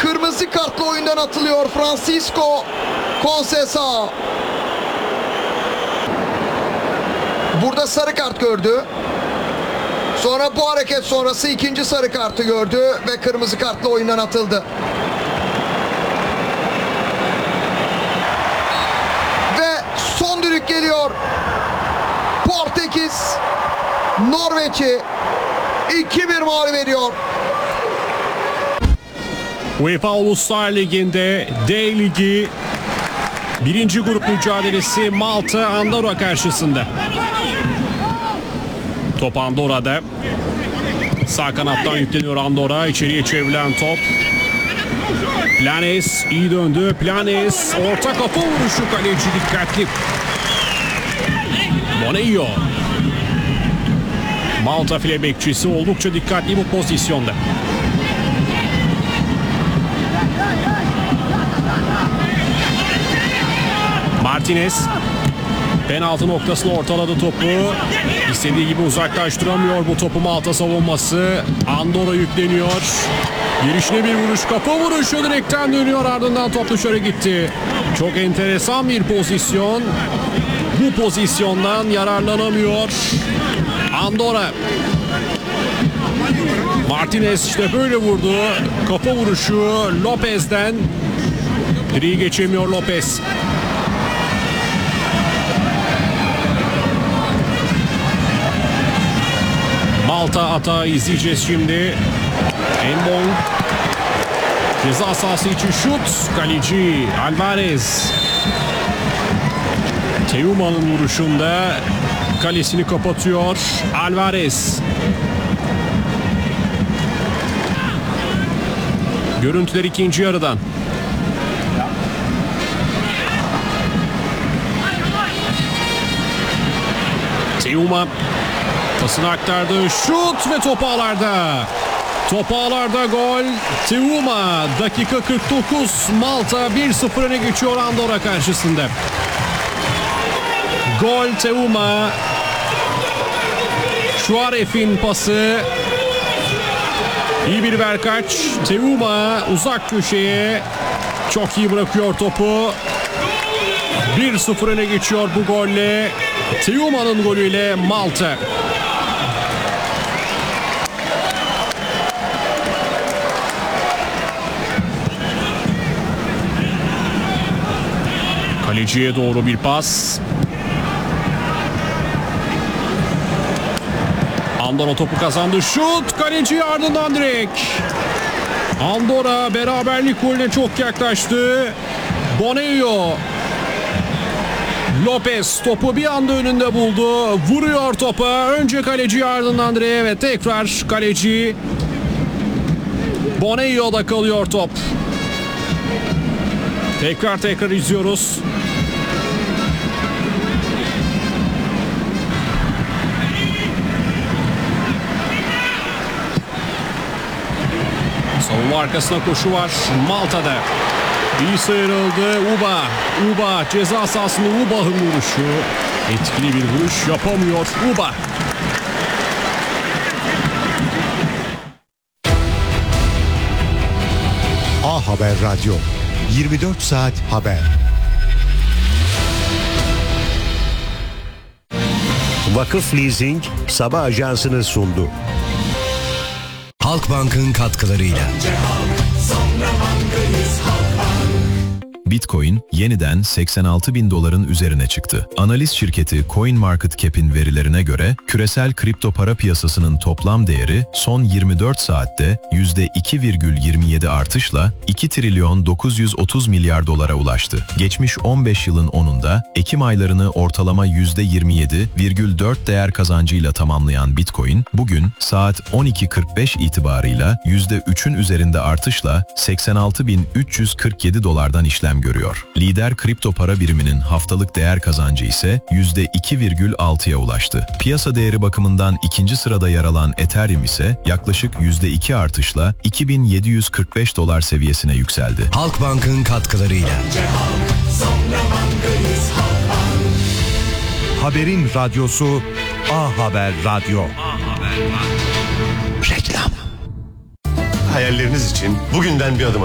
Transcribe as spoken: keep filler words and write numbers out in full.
kırmızı kartla oyundan atılıyor Francisco Conceição. Burada sarı kart gördü. Sonra bu hareket sonrası ikinci sarı kartı gördü ve kırmızı kartla oyundan atıldı. Ve son düdük geliyor. Portekiz Norveç'i iki bir mağlup ediyor. UEFA Uluslar Ligi'nde D Ligi birinci grup mücadelesi Malta Andorra karşısında. Top Andorra'da. Sağ kanattan yükleniyor Andorra. İçeriye çevrilen top. Planes iyi döndü. Planes orta kafa vuruşu, kaleci dikkatli. Boneio. Malta file bekçisi oldukça dikkatli bu pozisyonda. Martinez penaltı noktasına ortaladı topu. İstediği gibi uzaklaştıramıyor bu topu Malta savunması. Andorra yükleniyor. Girişine bir vuruş, kafa vuruşu direkten dönüyor, ardından top dışarı gitti. Çok enteresan bir pozisyon. Bu pozisyondan yararlanamıyor Andorra. Martinez işte böyle vurdu. Kafa vuruşu Lopez'den. Direği geçemiyor Lopez. Malta atağı izleyeceğiz şimdi. Embong. Ceza sahası için şut. Kaleci Alvarez. Teuma'nın vuruşunda kalesini kapatıyor Alvarez. Görüntüler ikinci yarıdan. Teuma pasını aktardı. Şut ve top ağlarda. Top ağlarda gol. Teuma dakika kırk dokuz. Malta bir sıfır öne geçiyor Andorra karşısında. Gol Teuma. Şuaref'in pası. İyi bir verkaç. Teuma uzak köşeye çok iyi bırakıyor topu. bir sıfır öne geçiyor bu golle. Teuma'nın golüyle Malta. Kaleciye doğru bir pas. Andorra topu kazandı. Şut, kaleci ardından direkt. Andorra beraberlik golüne çok yaklaştı. Boneio. Lopez topu bir anda önünde buldu. Vuruyor topa. Önce kaleci ardından direğe ve tekrar kaleci. Boneio'da kalıyor top. Tekrar tekrar izliyoruz. Savunma arkasına koşu var Malta'da. İyi sıyrıldı Uba. Uba ceza sahasında Uba'nın vuruşu. Etkili bir vuruş yapamıyor Uba. A Haber Radyo. yirmi dört saat haber. Vakıf Leasing sabah ajansını sundu. Halkbank'ın katkılarıyla. Bitcoin yeniden seksen altı bin doların üzerine çıktı. Analiz şirketi CoinMarketCap'in verilerine göre küresel kripto para piyasasının toplam değeri son yirmi dört saatte yüzde iki virgül yirmi yedi artışla iki trilyon dokuz yüz otuz milyar dolara ulaştı. Geçmiş on beş yılın onunda Ekim aylarını ortalama yüzde yirmi yedi virgül dört değer kazancıyla tamamlayan Bitcoin, bugün saat on iki kırk beş itibarıyla yüzde üçün üzerinde artışla seksen altı bin üç yüz kırk yedi dolardan işlem görüyor. Lider kripto para biriminin haftalık değer kazancı ise yüzde iki virgül altıya ulaştı. Piyasa değeri bakımından ikinci sırada yer alan Ethereum ise yaklaşık yüzde iki artışla iki bin yedi yüz kırk beş dolar seviyesine yükseldi. Halkbank'ın katkılarıyla. Haberin radyosu A Haber Radyo. Reklam. Hayalleriniz için bugünden bir adım